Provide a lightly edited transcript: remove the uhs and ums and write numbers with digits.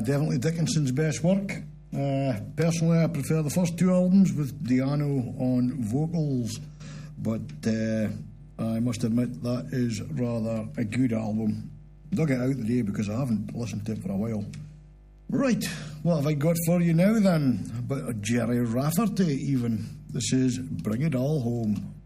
definitely Dickinson's best work. Personally, I prefer the first two albums with Di'Anno on vocals, but I must admit that is rather a good album. Dug it out today because I haven't listened to it for a while. Right, what have I got for you now then? A bit of Jerry Rafferty even. This is Bring It All Home.